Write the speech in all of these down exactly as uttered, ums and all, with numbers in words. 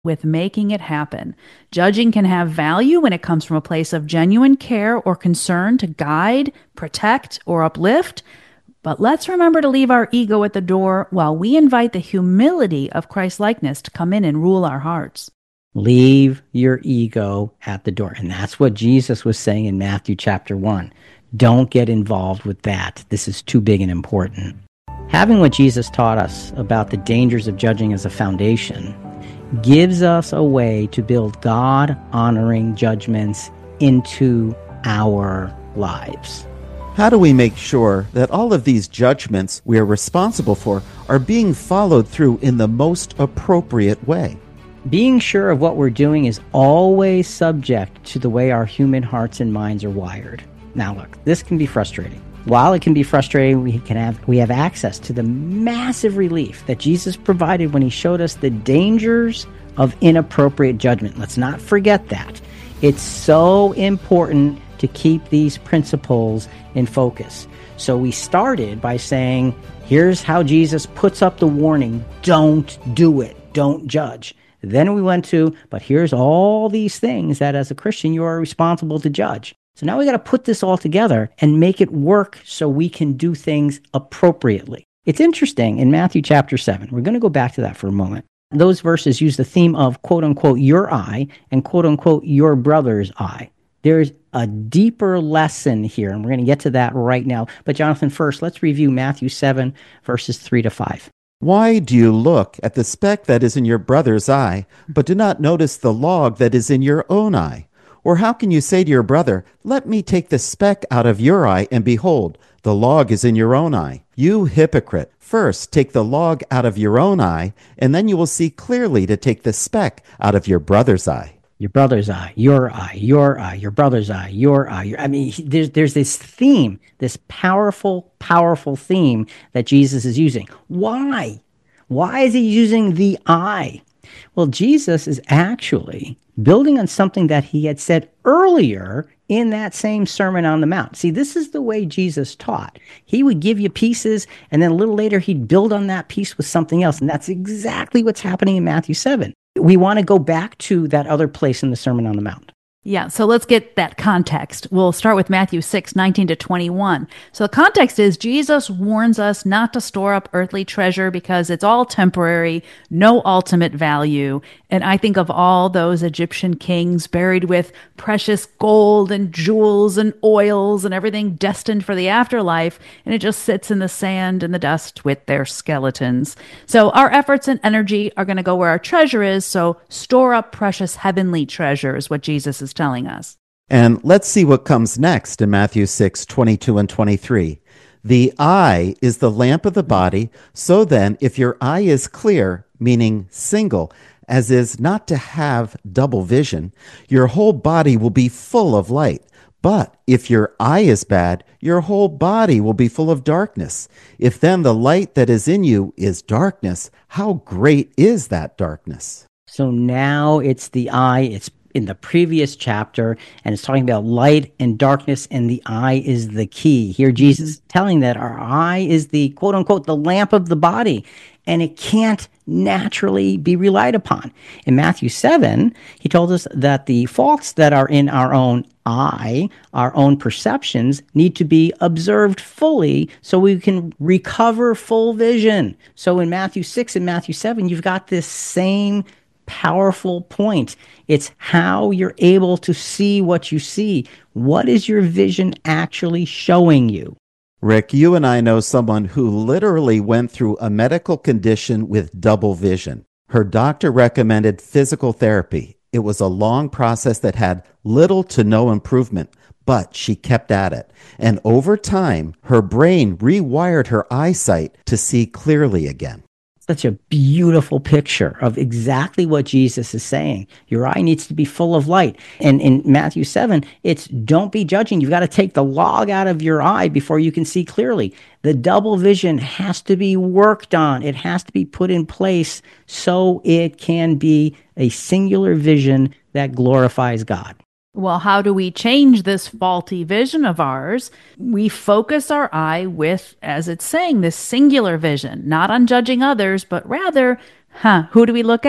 with making it happen. Judging can have value when it comes from a place of genuine care or concern to guide, protect, or uplift. But let's remember to leave our ego at the door while we invite the humility of Christ-likeness to come in and rule our hearts. Leave your ego at the door. And that's what Jesus was saying in Matthew chapter one. Don't get involved with that. This is too big and important. Having what Jesus taught us about the dangers of judging as a foundation gives us a way to build God-honoring judgments into our lives. How do we make sure that all of these judgments we are responsible for are being followed through in the most appropriate way? Being sure of what we're doing is always subject to the way our human hearts and minds are wired. Now look, this can be frustrating. While it can be frustrating, we can have we have access to the massive relief that Jesus provided when he showed us the dangers of inappropriate judgment. Let's not forget that. It's so important to keep these principles in focus. So we started by saying, here's how Jesus puts up the warning, don't do it, don't judge. Then we went to, but here's all these things that as a Christian you are responsible to judge. So now we got to put this all together and make it work so we can do things appropriately. It's interesting in Matthew chapter seven. We're going to go back to that for a moment. Those verses use the theme of quote unquote your eye and quote unquote your brother's eye. There's a deeper lesson here, and we're going to get to that right now. But Jonathan, first, let's review Matthew seven, verses three to five. Why do you look at the speck that is in your brother's eye, but do not notice the log that is in your own eye? Or how can you say to your brother, let me take the speck out of your eye, and behold, the log is in your own eye? You hypocrite, first take the log out of your own eye, and then you will see clearly to take the speck out of your brother's eye. Your brother's eye, your eye, your eye, your brother's eye, your eye. Your, I mean, there's there's this theme, this powerful, powerful theme that Jesus is using. Why? Why is he using the eye? Well, Jesus is actually building on something that he had said earlier in that same Sermon on the Mount. See, this is the way Jesus taught. He would give you pieces, and then a little later he'd build on that piece with something else. And that's exactly what's happening in Matthew seven. We want to go back to that other place in the Sermon on the Mount. Yeah, so let's get that context. We'll start with Matthew six, nineteen to twenty-one. So the context is Jesus warns us not to store up earthly treasure because it's all temporary, no ultimate value. And I think of all those Egyptian kings buried with precious gold and jewels and oils and everything destined for the afterlife, and it just sits in the sand and the dust with their skeletons. So our efforts and energy are going to go where our treasure is, so store up precious heavenly treasure is what Jesus is telling us. And let's see what comes next in Matthew six, twenty-two and twenty-three. The eye is the lamp of the body. So then, if your eye is clear, meaning single, as is not to have double vision, your whole body will be full of light. But if your eye is bad, your whole body will be full of darkness. If then the light that is in you is darkness, how great is that darkness? So now it's the eye, it's in the previous chapter, and it's talking about light and darkness, and the eye is the key. Here Jesus is telling that our eye is the quote-unquote the lamp of the body, and it can't naturally be relied upon. In Matthew seven, he told us that the faults that are in our own eye, our own perceptions, need to be observed fully so we can recover full vision. So in Matthew six and Matthew seven, you've got this same powerful point. It's how you're able to see what you see. What is your vision actually showing you? Rick, you and I know someone who literally went through a medical condition with double vision. Her doctor recommended physical therapy. It was a long process that had little to no improvement, but she kept at it. And over time, her brain rewired her eyesight to see clearly again. Such a beautiful picture of exactly what Jesus is saying. Your eye needs to be full of light. And in Matthew seven, it's don't be judging. You've got to take the log out of your eye before you can see clearly. The double vision has to be worked on. It has to be put in place so it can be a singular vision that glorifies God. Well, how do we change this faulty vision of ours? We focus our eye with, as it's saying, this singular vision, not on judging others, but rather, huh, who do we look at?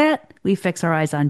we fix our eyes on